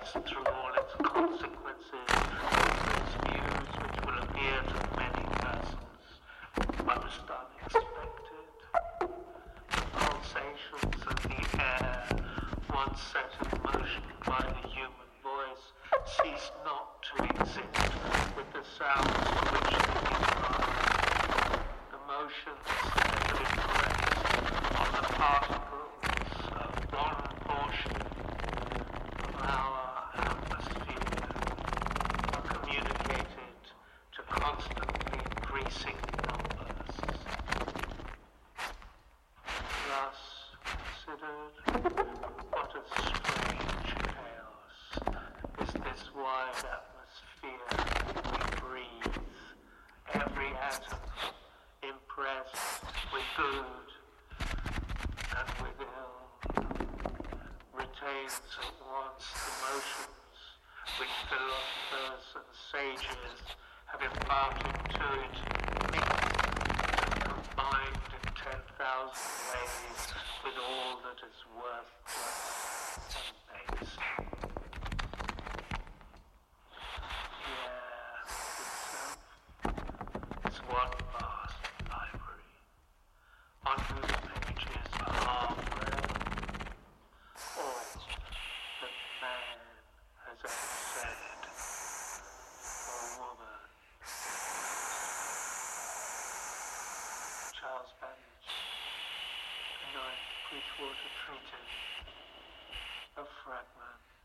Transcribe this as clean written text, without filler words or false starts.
progress through all its consequences, its views which will appear to many persons most unexpected. The pulsations of the air, once set in motion by the human voice, cease not to exist with the sounds to which they give rise. The motions that have impressed on the particles of one portion of our atmosphere are communicated to constantly increasing numbers. Thus considered, what a strange chaos is this wide atmosphere we breathe, every atom impressed with good and with ill, retains at once the motions which philosophers and sages have imparted to it, mixed and combined in 10,000 ways with all that is worthless and base. The air itself is one vast library, on whose pages are read all that man has ever said, or woman. Charles Babbage, The Ninth Bridgewater Treatise, a fragment.